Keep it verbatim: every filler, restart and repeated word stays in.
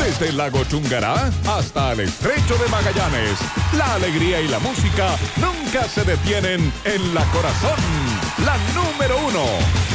Desde el lago Chungará hasta el estrecho de Magallanes, la alegría y la música nunca se detienen en La Corazón, la número uno.